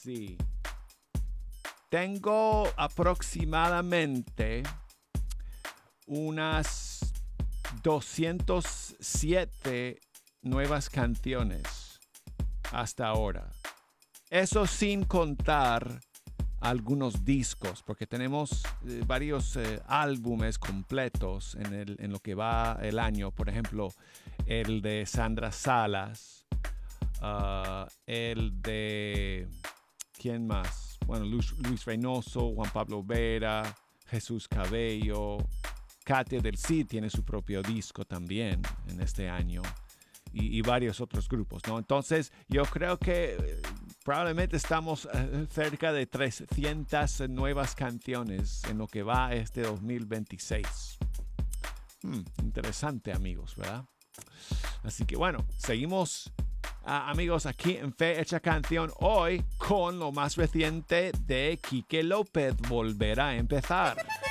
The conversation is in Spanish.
Sí. Tengo aproximadamente unas 207 nuevas canciones hasta ahora. Eso sin contar algunos discos, porque tenemos varios álbumes completos en lo que va el año. Por ejemplo, el de Sandra Salas, el de... ¿Quién más? Bueno, Luis Reynoso, Juan Pablo Vera, Jesús Cabello, Katia del Cid tiene su propio disco también en este año. Y varios otros grupos, ¿no? Entonces, yo creo que probablemente estamos cerca de 300 nuevas canciones en lo que va este 2026. Interesante, amigos, ¿verdad? Así que bueno, seguimos, amigos, aquí en Fe Hecha Canción hoy con lo más reciente de Quique López. Volverá a empezar.